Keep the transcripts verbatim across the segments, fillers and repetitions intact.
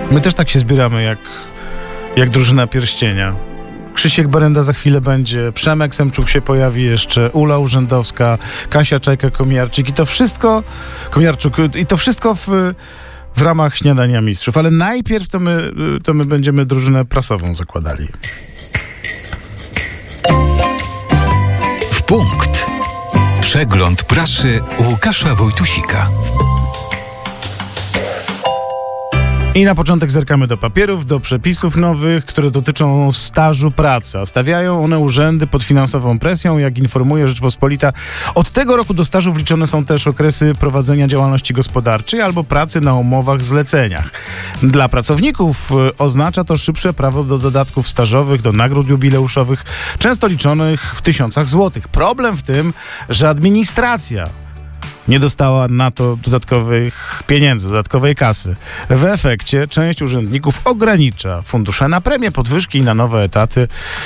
My też tak się zbieramy jak, jak drużyna Pierścienia. Krzysiek Berenda za chwilę będzie, Przemek Semczuk się pojawi jeszcze, Ula Urzędowska, Kasia Czajka-Komiarczyk i to wszystko, Komiarczuk, i to wszystko w, w ramach Śniadania Mistrzów. Ale najpierw to my, to my będziemy drużynę prasową zakładali. W punkt. Przegląd prasy Łukasza Wojtusika. I na początek zerkamy do papierów, do przepisów nowych, które dotyczą stażu pracy. A stawiają one urzędy pod finansową presją, jak informuje Rzeczpospolita. Od tego roku do stażu wliczone są też okresy prowadzenia działalności gospodarczej albo pracy na umowach zleceniach. Dla pracowników oznacza to szybsze prawo do dodatków stażowych, do nagród jubileuszowych, często liczonych w tysiącach złotych. Problem w tym, że administracja nie dostała na to dodatkowych pieniędzy, dodatkowej kasy. W efekcie część urzędników ogranicza fundusze na premie, podwyżki i na nowe etaty.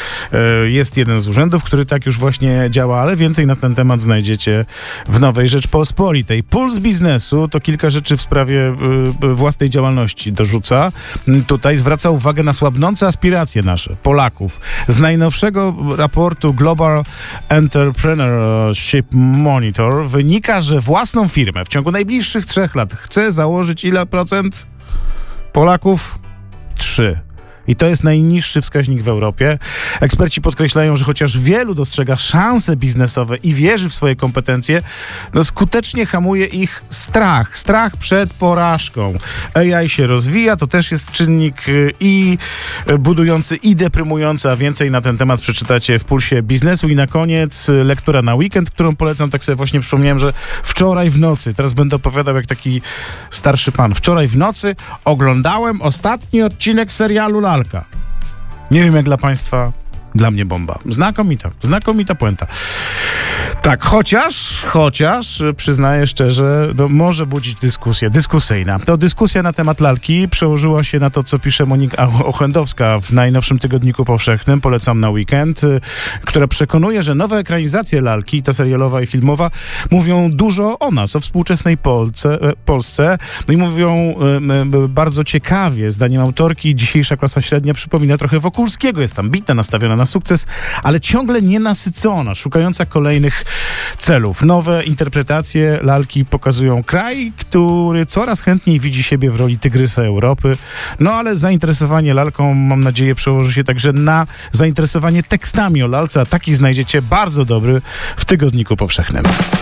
Jest jeden z urzędów, który tak już właśnie działa, ale więcej na ten temat znajdziecie w Nowej Rzeczpospolitej. Puls Biznesu to kilka rzeczy w sprawie własnej działalności dorzuca. Tutaj zwraca uwagę na słabnące aspiracje nasze, Polaków. Z najnowszego raportu Global Entrepreneurship Monitor wynika, że własną firmę w ciągu najbliższych trzech lat chce założyć ile procent Polaków? Trzy. I to jest najniższy wskaźnik w Europie. Eksperci podkreślają, że chociaż wielu dostrzega szanse biznesowe i wierzy w swoje kompetencje, no skutecznie hamuje ich strach. Strach przed porażką. A I się rozwija, to też jest czynnik i budujący, i deprymujący, a więcej na ten temat przeczytacie w Pulsie Biznesu. I na koniec lektura na weekend, którą polecam. Tak sobie właśnie przypomniałem, że wczoraj w nocy, teraz będę opowiadał jak taki starszy pan, wczoraj w nocy oglądałem ostatni odcinek serialu Lalka. Nie wiem jak dla państwa, dla mnie bomba. Znakomita, znakomita puenta. Tak, chociaż, chociaż przyznaję szczerze, no może budzić dyskusję, dyskusyjna. To dyskusja na temat Lalki przełożyła się na to, co pisze Monika Ochendowska w najnowszym tygodniku powszechnym, polecam na weekend, która przekonuje, że nowe ekranizacje Lalki, ta serialowa i filmowa, mówią dużo o nas, o współczesnej Polsce, Polsce. No i mówią y, bardzo ciekawie, zdaniem autorki, dzisiejsza klasa średnia przypomina trochę Wokulskiego, jest ambitna, nastawiona na sukces, ale ciągle nienasycona, szukająca kolejnych celów. Nowe interpretacje Lalki pokazują kraj, który coraz chętniej widzi siebie w roli tygrysa Europy. No ale zainteresowanie Lalką, mam nadzieję, przełoży się także na zainteresowanie tekstami o Lalce, a taki znajdziecie bardzo dobry w tygodniku powszechnym.